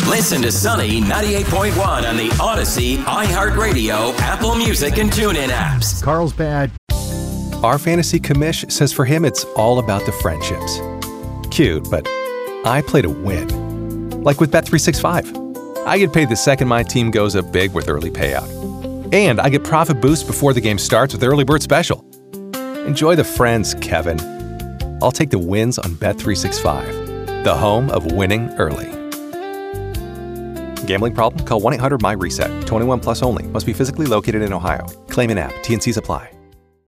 Listen to Sunny 98.1 on the Odyssey, iHeartRadio, Apple Music, and TuneIn apps. Carlsbad. Our fantasy commish says for him it's all about the friendships. Cute, but I play to win. Like with Bet365. I get paid the second my team goes up big with early payout. And I get profit boost before the game starts with Early Bird Special. Enjoy the friends, Kevin. I'll take the wins on Bet365, the home of winning early. Gambling problem? Call 1-800-MY-RESET. 21 plus only. Must be physically located in Ohio. Claim in app. T&Cs apply.